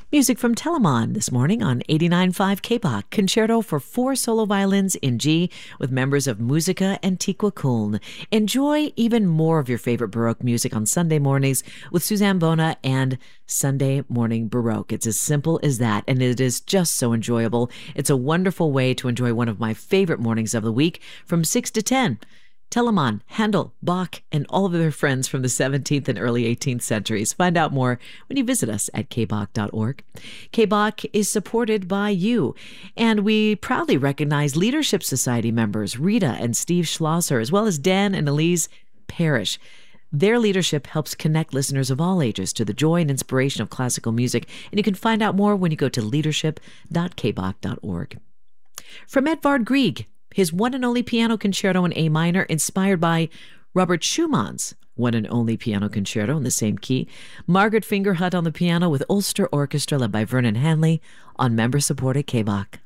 Music from Telemann this morning on 89.5 K-Bach. Concerto for 4 solo violins in G with members of Musica Antiqua Köln. Enjoy even more of your favorite Baroque music on Sunday mornings with Suzanne Bona and Sunday Morning Baroque. It's as simple as that, and it is just so enjoyable. It's a wonderful way to enjoy one of my favorite mornings of the week from 6 to 10. Telemann, Handel, Bach, and all of their friends from the 17th and early 18th centuries. Find out more when you visit us at kbach.org. K-Bach is supported by you, and we proudly recognize Leadership Society members Rita and Steve Schlosser, as well as Dan and Elise Parrish. Their leadership helps connect listeners of all ages to the joy and inspiration of classical music, and you can find out more when you go to leadership.kbach.org. From Edvard Grieg, his one and only piano concerto in A minor, inspired by Robert Schumann's one and only piano concerto in the same key. Margaret Fingerhut on the piano with Ulster Orchestra led by Vernon Hanley on member-supported K-Bach.